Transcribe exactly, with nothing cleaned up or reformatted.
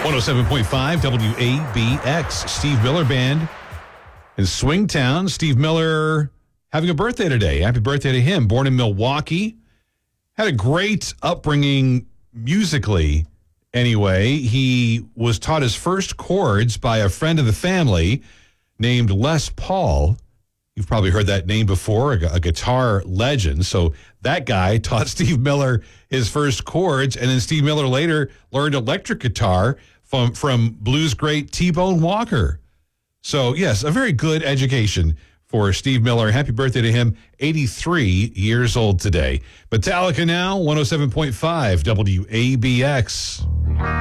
one oh seven point five W A B X. Steve Miller Band in Swingtown. Steve Miller having a birthday today. Happy birthday to him. Born in Milwaukee. Had a great upbringing musically. Anyway, he was taught his first chords by a friend of the family named Les Paul. You've probably heard that name before, a, a guitar legend. So that guy taught Steve Miller his first chords, and then Steve Miller later learned electric guitar from, from blues great T-Bone Walker. So, yes, a very good education for Steve Miller. Happy birthday to him, eighty-three years old today. Metallica now, one oh seven point five W A B X.